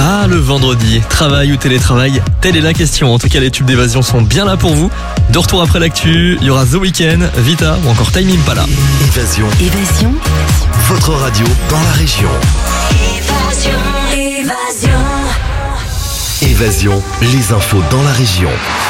Ah, le vendredi, travail ou télétravail, telle est la question. En tout cas, les tubes d'évasion sont bien là pour vous. De retour après l'actu, il y aura The Weeknd, Vita ou encore Time Impala. Évasion. Votre radio dans la région. Évasion, les infos dans la région.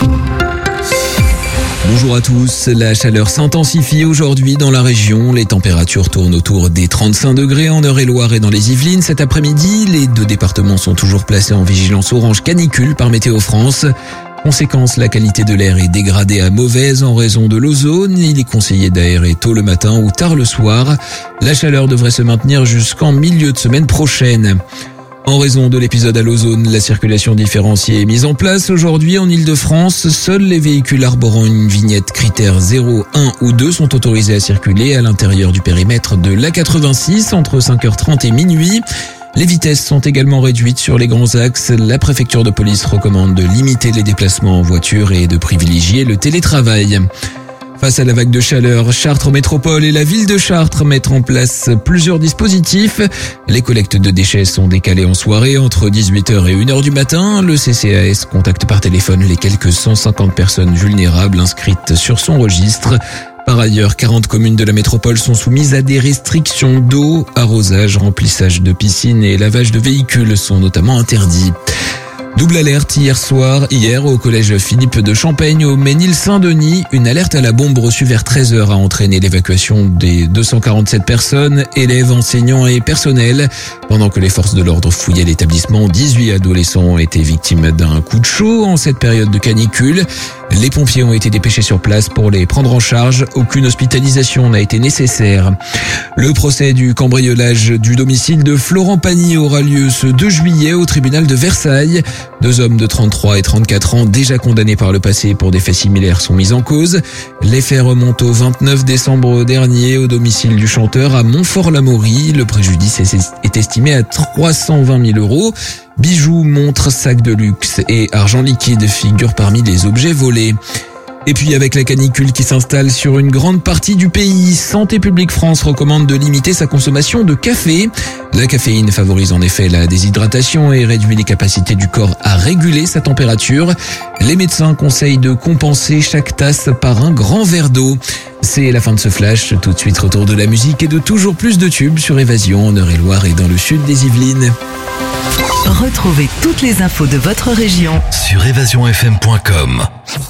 Bonjour à tous, la chaleur s'intensifie aujourd'hui dans la région. Les températures tournent autour des 35 degrés en Eure-et-Loir et dans les Yvelines. Cet après-midi, les deux départements sont toujours placés en vigilance orange canicule par Météo France. Conséquence, la qualité de l'air est dégradée à mauvaise en raison de l'ozone. Il est conseillé d'aérer tôt le matin ou tard le soir. La chaleur devrait se maintenir jusqu'en milieu de semaine prochaine. En raison de l'épisode à l'ozone, la circulation différenciée est mise en place aujourd'hui en Ile-de-France. Seuls les véhicules arborant une vignette critère 0, 1 ou 2 sont autorisés à circuler à l'intérieur du périmètre de l'A86 entre 5h30 et minuit. Les vitesses sont également réduites sur les grands axes. La préfecture de police recommande de limiter les déplacements en voiture et de privilégier le télétravail. Face à la vague de chaleur, Chartres Métropole et la ville de Chartres mettent en place plusieurs dispositifs. Les collectes de déchets sont décalées en soirée entre 18h et 1h du matin. Le CCAS contacte par téléphone les quelques 150 personnes vulnérables inscrites sur son registre. Par ailleurs, 40 communes de la métropole sont soumises à des restrictions d'eau. Arrosage, remplissage de piscines et lavage de véhicules sont notamment interdits. Double alerte hier au collège Philippe de Champaigne au Ménil-Saint-Denis. Une alerte à la bombe reçue vers 13h a entraîné l'évacuation des 247 personnes, élèves, enseignants et personnels. Pendant que les forces de l'ordre fouillaient l'établissement, 18 adolescents ont été victimes d'un coup de chaud en cette période de canicule. Les pompiers ont été dépêchés sur place pour les prendre en charge. Aucune hospitalisation n'a été nécessaire. Le procès du cambriolage du domicile de Florent Pagny aura lieu ce 2 juillet au tribunal de Versailles. Deux hommes de 33 et 34 ans, déjà condamnés par le passé pour des faits similaires, sont mis en cause. Les faits remontent au 29 décembre dernier au domicile du chanteur à Montfort-l'Amaury. Le préjudice est estimé à 320 000 euros. Bijoux, montres, sacs de luxe et argent liquide figurent parmi les objets volés. Et puis avec la canicule qui s'installe sur une grande partie du pays, Santé publique France recommande de limiter sa consommation de café. La caféine favorise en effet la déshydratation et réduit les capacités du corps à réguler sa température. Les médecins conseillent de compenser chaque tasse par un grand verre d'eau. C'est la fin de ce flash. Tout de suite, retour de la musique et de toujours plus de tubes sur Évasion en Eure-et-Loir et dans le sud des Yvelines. Retrouvez toutes les infos de votre région sur évasionfm.com.